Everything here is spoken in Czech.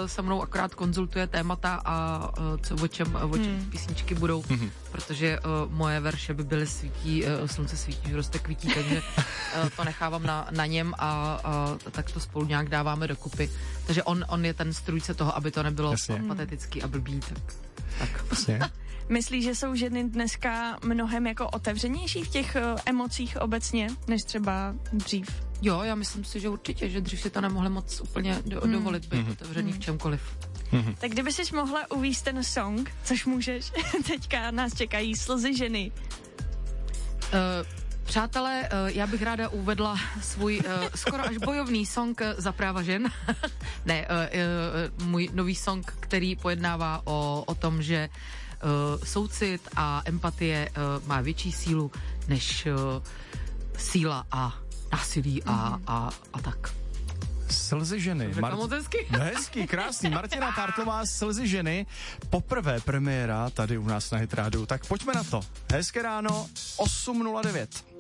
se mnou akorát konzultuje témata a o čem písničky budou, protože moje verše by byly slunce svítí, že roste kvítí, takže to nechávám na něm a tak to spolu nějak dáváme dokupy. Takže on je ten strůjce toho, aby to nebylo patetický a blbý, tak. Jasně. Myslíš, že jsou ženy dneska mnohem jako otevřenější v těch emocích obecně, než třeba dřív? Jo, já myslím si, že určitě, že dřív si to nemohli moc úplně dovolit být otevřený v čemkoliv. Tak kdyby jsi mohla uvést ten song, což můžeš, teďka nás čekají Slzy ženy. Přátelé, já bych ráda uvedla svůj skoro až bojovný song za práva žen. Ne, můj nový song, který pojednává o tom, že soucit a empatie má větší sílu než síla a násilí a tak. Slzy ženy. Moc hezky. Hezký, krásný. Martina Kartlová, Slzy ženy. Poprvé premiéra tady u nás na Hit Rádiu. Tak pojďme na to. Hezké ráno, 8:09.